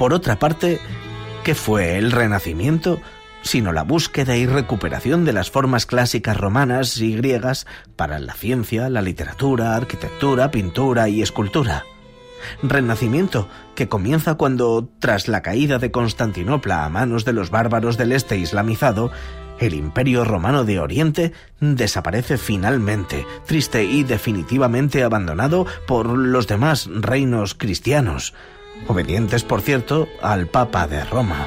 Por otra parte, ¿qué fue el Renacimiento sino la búsqueda y recuperación de las formas clásicas romanas y griegas para la ciencia, la literatura, arquitectura, pintura y escultura? Renacimiento que comienza cuando, tras la caída de Constantinopla a manos de los bárbaros del este islamizado, el Imperio Romano de Oriente desaparece finalmente, triste y definitivamente abandonado por los demás reinos cristianos, obedientes, por cierto, al Papa de Roma.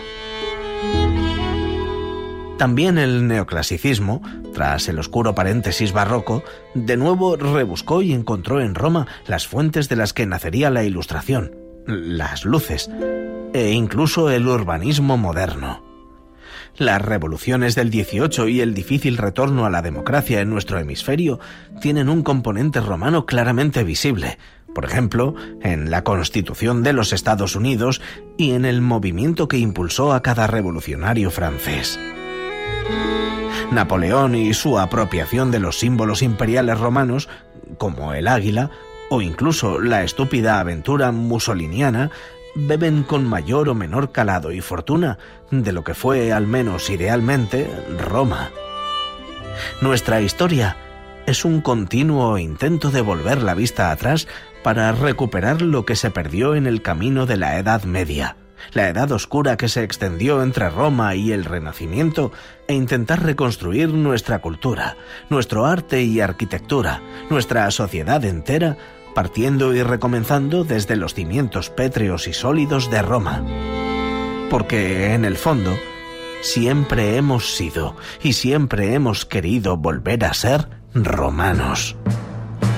También el neoclasicismo, tras el oscuro paréntesis barroco, de nuevo rebuscó y encontró en Roma las fuentes de las que nacería la Ilustración, las luces, e incluso el urbanismo moderno. Las revoluciones del XVIII y el difícil retorno a la democracia en nuestro hemisferio tienen un componente romano claramente visible, por ejemplo, en la Constitución de los Estados Unidos y en el movimiento que impulsó a cada revolucionario francés. Napoleón y su apropiación de los símbolos imperiales romanos, como el águila, o incluso la estúpida aventura mussoliniana, beben con mayor o menor calado y fortuna de lo que fue, al menos idealmente, Roma. Nuestra historia es un continuo intento de volver la vista atrás para recuperar lo que se perdió en el camino de la Edad Media, la edad oscura que se extendió entre Roma y el Renacimiento, e intentar reconstruir nuestra cultura, nuestro arte y arquitectura, nuestra sociedad entera, partiendo y recomenzando desde los cimientos pétreos y sólidos de Roma. Porque, en el fondo, siempre hemos sido y siempre hemos querido volver a ser romanos.